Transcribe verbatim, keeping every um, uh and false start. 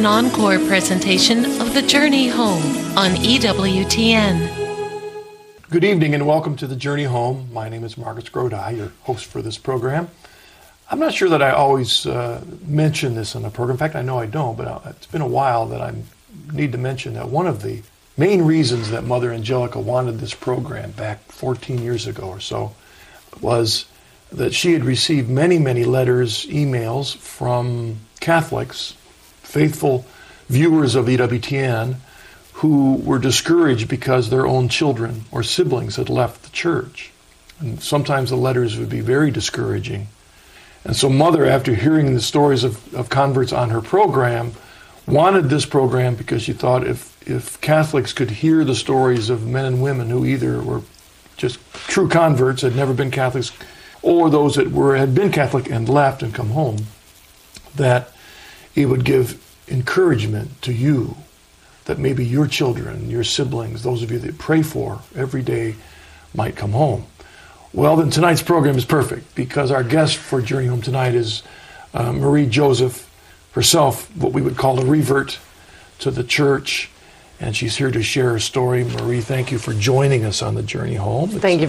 an encore presentation of The Journey Home on E W T N. Good evening and welcome to The Journey Home. My name is Marcus Grodi, your host for this program. I'm not sure that I always uh, mention this in the program. In fact, I know I don't, but it's been a while that I need to mention that one of the main reasons that Mother Angelica wanted this program back fourteen years ago or so was that she had received many, many letters, emails from Catholics, faithful viewers of E W T N, who were discouraged because their own children or siblings had left the church. And sometimes the letters would be very discouraging. And so Mother, after hearing the stories of, of converts on her program, wanted this program because she thought if, if Catholics could hear the stories of men and women who either were just true converts, had never been Catholics, or those that were had been Catholic and left and come home, that it would give encouragement to you that maybe your children, your siblings, those of you that pray for every day might come home. Well, then tonight's program is perfect because our guest for Journey Home tonight is uh, Marie Joseph, herself what we would call a revert to the church, and she's here to share her story. Marie, thank you for joining us on The Journey Home. It's thank you